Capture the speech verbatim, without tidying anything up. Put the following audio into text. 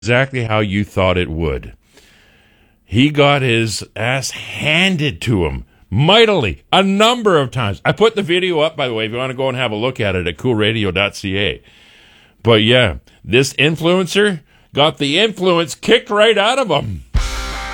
exactly how you thought it would. He got his ass handed to him mightily a number of times. I put the video up, by the way, if you want to go and have a look at it at cool radio dot c a. But yeah, this influencer got the influence kicked right out of him.